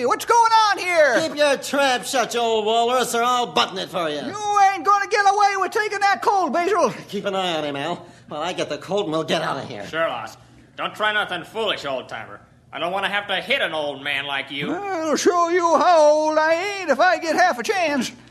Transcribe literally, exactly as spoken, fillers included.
what's going on here? Keep your trap shut, you old walrus, or I'll button it for you. You ain't going to get away with taking that colt, Basil. Keep an eye on him, Al. While I get the colt and we'll get out of here. Sure, Lost. Don't try nothing foolish, old-timer. I don't want to have to hit an old man like you. I'll show you how old I ain't if I get half a chance.